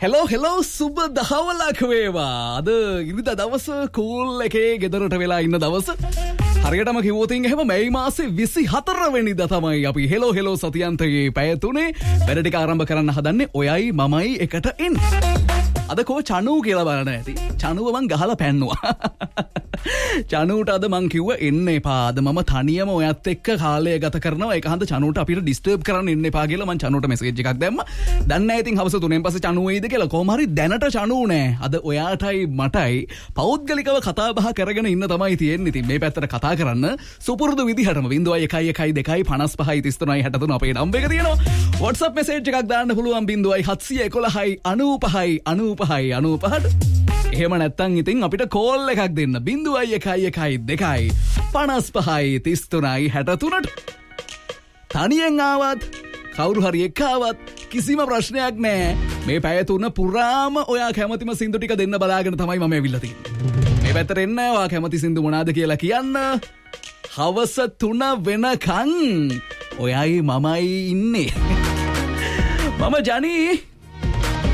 Hello සුබ දහවලක් වේවා. අද ඉරිදා දවස කූල් එකේ ගෙදරට වෙලා ඉන්න දවස. හරියටම කිව්වොතින් එහෙම මේ මාසේ 24 වෙනිදා තමයි අපි හෙලෝ සතියන්තයේ පැය 3 වැඩ ටික ආරම්භ කරන්න හදන්නේ. ඔයයි මමයි එකට එන්නේ. අද කෝ චනු කියලා බලන්න ඇති. චනුව මං ගහලා පැන්නුවා. චනුට අද මං කිව්ව එන්න එපා. අද මම තනියම ඔයත් එක්ක කාලය ගත කරනවා. ඒක හන්ද චනුට අපිට ඩිස්ටර්බ් කරන්න එන්න එපා කියලා මං චනුට මෙසේජ් එකක් දැම්මා. දන්නේ නැහැ ඉතින් හවස 3න් පස්සේ චනු වෙයිද කියලා. කොහොම හරි දැනට චනු නෑ. අද ඔයාටයි මටයි පෞද්ගලිකව කතා බහ කරගෙන ඉන්න තමයි තියෙන්නේ. ඉතින් මේ පැත්තට කතා කරන්න සුපුරුදු විදිහටම 01125333 අපේ නම්බර එක තියෙනවා. WhatsApp මැසේජ් එකක් දාන්න පුළුවන් 0711 95 එහෙම නැත්තම් ඉතින් අපිට කෝල් එකක් දෙන්න 0112 55 33 63ට. තනියෙන් ආවත් කවුරු හරි එක්ක ආවත් කිසිම ප්‍රශ්නයක් නෑ. මේ පැය 3 පුරාම ඔයා කැමතිම සින්දු ටික දෙන්න බලාගෙන තමයි මම ඇවිල්ලා තියෙන්නේ. මේ පැත්තට එන්න ඔයා කැමති සින්දු මොනවාද කියලා කියන්න. හවස 3 වෙනකන් ඔයයි මමයි ඉන්නේ. මම ජනී